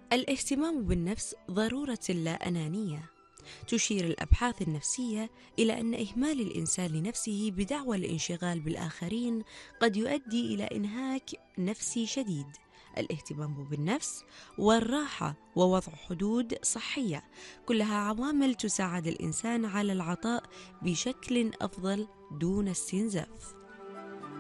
الاهتمام بالنفس ضرورة لا أنانية. تشير الأبحاث النفسية إلى أن إهمال الإنسان لنفسه بدعوى الانشغال بالآخرين قد يؤدي إلى إنهاك نفسي شديد. الاهتمام بالنفس والراحة ووضع حدود صحية كلها عوامل تساعد الإنسان على العطاء بشكل أفضل دون استنزاف.